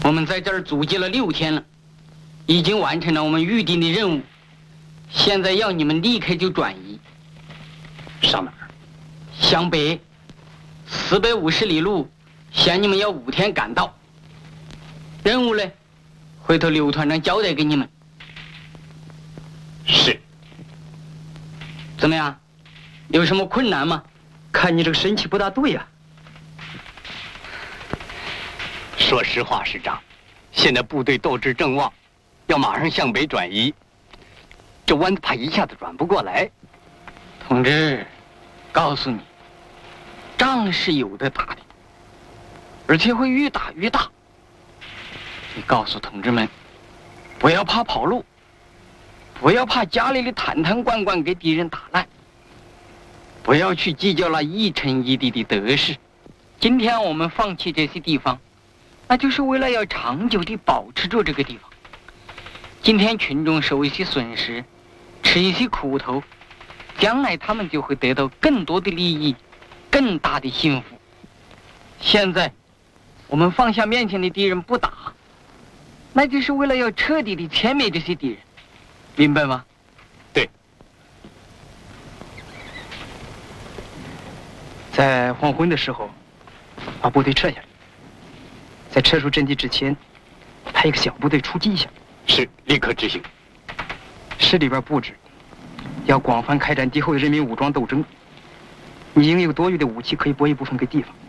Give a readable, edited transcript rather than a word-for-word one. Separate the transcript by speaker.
Speaker 1: 我们在这儿阻击了6天了，已经完成了我们预定的任务。现在要你们立刻就转移。
Speaker 2: 上哪儿？
Speaker 1: 向北，450里路，限你们要5天赶到。任务呢，回头刘团长交代给你们。
Speaker 2: 是。
Speaker 1: 怎么样？有什么困难吗？
Speaker 3: 看你这个神气不大对呀。
Speaker 2: 说实话，师长，现在部队斗志正旺，要马上向北转移，这弯子怕一下子转不过来。
Speaker 1: 同志，告诉你，仗是有的打的，而且会越打越大。你告诉同志们，不要怕跑路，不要怕家里的坛坛罐罐给敌人打烂，不要去计较那一城一地的得失。今天我们放弃这些地方，那就是为了要长久地保持住这个地方。今天群众受一些损失，吃一些苦头，将来他们就会得到更多的利益，更大的幸福。现在我们放下面前的敌人不打，那就是为了要彻底地歼灭这些敌人，明白吗？
Speaker 2: 对。
Speaker 3: 在黄昏的时候，把部队撤下来，在撤出阵地之前，派一个小部队出击一下。
Speaker 2: 是，立刻执行。
Speaker 3: 市里边布置，要广泛开展敌后的人民武装斗争。你应有多余的武器，可以拨一部分给地方。